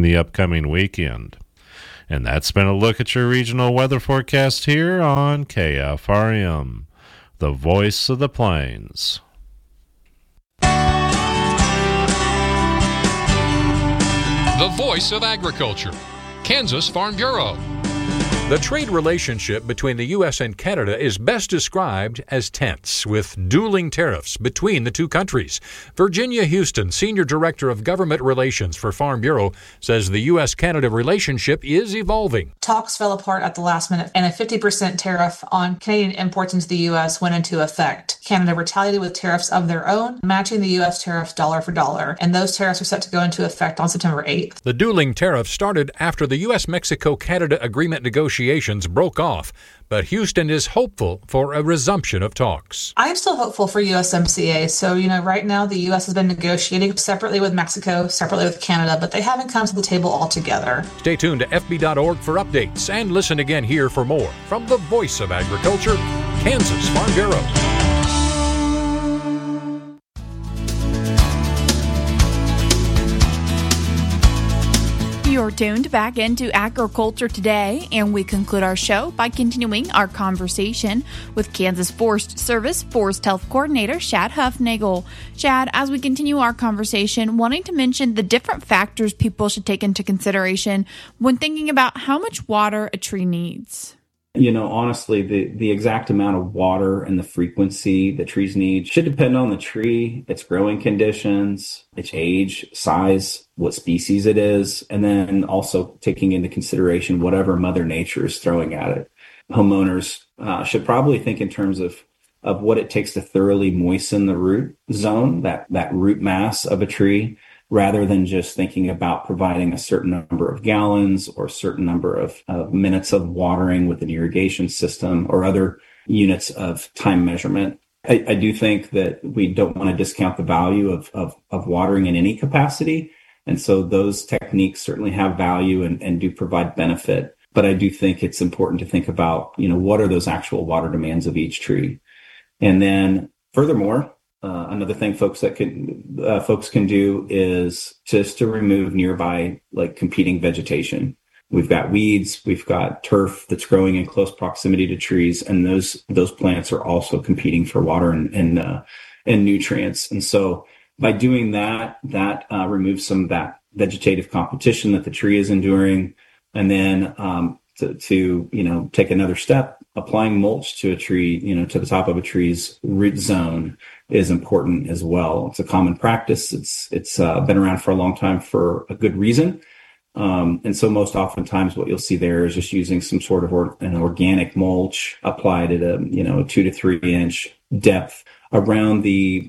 the upcoming weekend. And that's been a look at your regional weather forecast here on KFRM, the voice of the plains. The voice of agriculture, Kansas Farm Bureau. The trade relationship between the U.S. and Canada is best described as tense, with dueling tariffs between the two countries. Virginia Houston, Senior Director of Government Relations for Farm Bureau, says the U.S.-Canada relationship is evolving. Talks fell apart at the last minute, and a 50% tariff on Canadian imports into the U.S. went into effect. Canada retaliated with tariffs of their own, matching the U.S. tariffs dollar for dollar, and those tariffs are set to go into effect on September 8th. The dueling tariffs started after the U.S.-Mexico-Canada agreement negotiations broke off, but Houston is hopeful for a resumption of talks. I'm still hopeful for USMCA. So, right now the U.S. has been negotiating separately with Mexico, separately with Canada, but they haven't come to the table altogether. Stay tuned to FB.org for updates and listen again here for more from the Voice of Agriculture, Kansas Farm Bureau. You're tuned back into Agriculture Today, and we conclude our show by continuing our conversation with Kansas Forest Service Forest Health Coordinator Shad Huffnagel. Shad, as we continue our conversation, wanting to mention the different factors people should take into consideration when thinking about how much water a tree needs. Honestly, the exact amount of water and the frequency that trees need should depend on the tree, its growing conditions, its age, size, what species it is, and then also taking into consideration whatever Mother Nature is throwing at it. Homeowners should probably think in terms of what it takes to thoroughly moisten the root zone, that root mass of a tree, rather than just thinking about providing a certain number of gallons or a certain number of minutes of watering with an irrigation system or other units of time measurement. I do think that we don't want to discount the value of watering in any capacity. And so those techniques certainly have value and do provide benefit. But I do think it's important to think about, what are those actual water demands of each tree? And then furthermore, another thing folks can do is just to remove nearby competing vegetation. We've got weeds, we've got turf that's growing in close proximity to trees, and those plants are also competing for water and nutrients. And so by doing that removes some of that vegetative competition that the tree is enduring. And then to take another step, applying mulch to a tree, to the top of a tree's root zone is important as well. It's a common practice. It's been around for a long time for a good reason. And so most oftentimes what you'll see there is just using some sort of an organic mulch applied at a 2 to 3 inch depth around the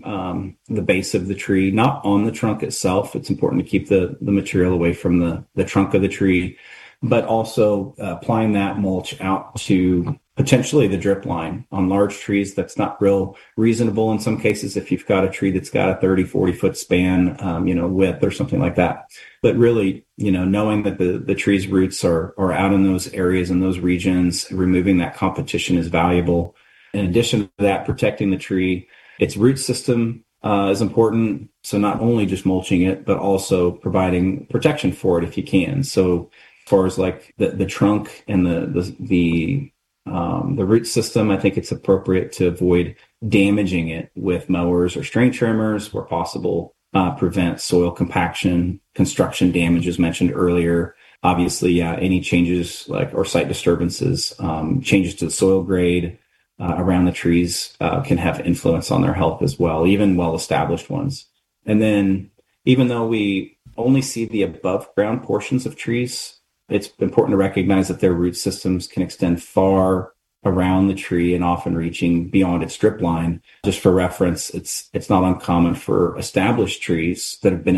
base of the tree, not on the trunk itself. It's important to keep the material away from the trunk of the tree, but also applying that mulch out to potentially the drip line. On large trees, that's not real reasonable in some cases if you've got a tree that's got a 30, 40 foot span, width or something like that. But really, knowing that the tree's roots are out in those areas and those regions, removing that competition is valuable. In addition to that, protecting the tree, its root system is important. So not only just mulching it, but also providing protection for it if you can. So as far as the trunk and the root system, I think it's appropriate to avoid damaging it with mowers or string trimmers where possible. Prevent soil compaction, construction damage as mentioned earlier. Obviously, any changes or site disturbances, changes to the soil grade around the trees can have influence on their health as well, even well-established ones. And then even though we only see the above ground portions of trees, it's important to recognize that their root systems can extend far around the tree and often reaching beyond its drip line. Just for reference, it's not uncommon for established trees that have been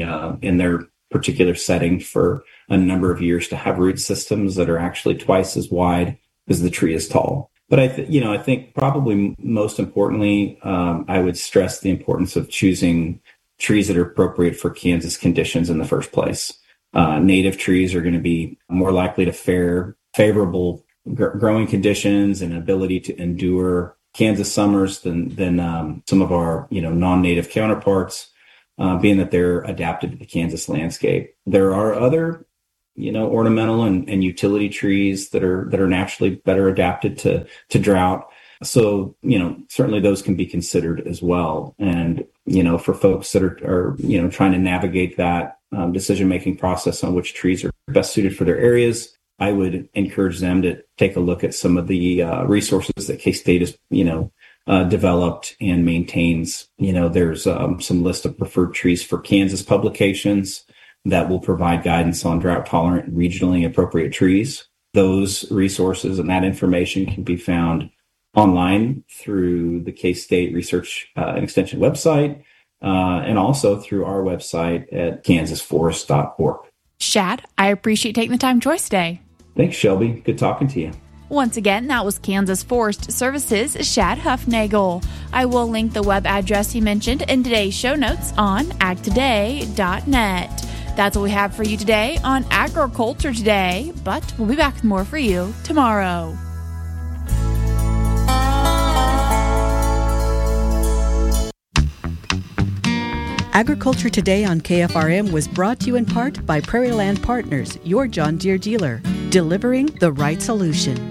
in their particular setting for a number of years to have root systems that are actually twice as wide as the tree is tall. But I think probably most importantly, I would stress the importance of choosing trees that are appropriate for Kansas conditions in the first place. Native trees are going to be more likely to fare favorable growing conditions and ability to endure Kansas summers than some of our non-native counterparts. being that they're adapted to the Kansas landscape. There are other, ornamental and utility trees that are naturally better adapted to drought. So, certainly those can be considered as well. And, for folks that are trying to navigate that decision-making process on which trees are best suited for their areas, I would encourage them to take a look at some of the resources that K-State has, developed and maintains. There's some list of preferred trees for Kansas publications that will provide guidance on drought-tolerant and regionally appropriate trees. Those resources and that information can be found online through the K-State Research and Extension website, and also through our website at kansasforest.org. Shad, I appreciate taking the time to join us today. Thanks, Shelby. Good talking to you. Once again, that was Kansas Forest Services' Shad Huffnagel. I will link the web address he mentioned in today's show notes on agtoday.net. That's what we have for you today on Agriculture Today, but we'll be back with more for you tomorrow. Agriculture Today on KFRM was brought to you in part by Prairie Land Partners, your John Deere dealer, delivering the right solution.